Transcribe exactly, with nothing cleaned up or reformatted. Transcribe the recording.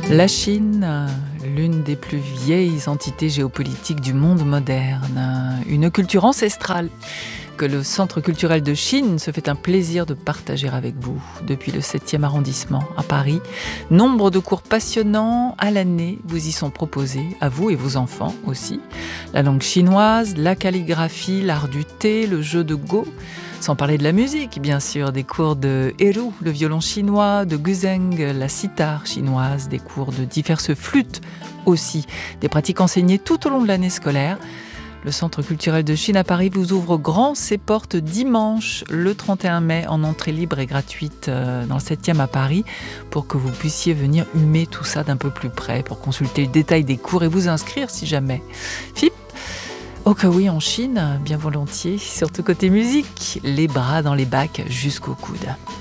La Chine, l'une des plus vieilles entités géopolitiques du monde moderne, une culture ancestrale que le Centre culturel de Chine se fait un plaisir de partager avec vous depuis le septième arrondissement à Paris. Nombre de cours passionnants à l'année vous y sont proposés, à vous et vos enfants aussi. La langue chinoise, la calligraphie, l'art du thé, le jeu de Go. Sans parler de la musique, bien sûr, des cours de Eru, le violon chinois, de Guzheng, la sitar chinoise, des cours de diverses flûtes aussi, des pratiques enseignées tout au long de l'année scolaire. Le Centre culturel de Chine à Paris vous ouvre grand ses portes dimanche, le trente et un mai, en entrée libre et gratuite dans le septième à Paris, pour que vous puissiez venir humer tout ça d'un peu plus près, pour consulter le détail des cours et vous inscrire si jamais. F I P Oh que oui, en Chine, bien volontiers, surtout côté musique, les bras dans les bacs jusqu'au coude.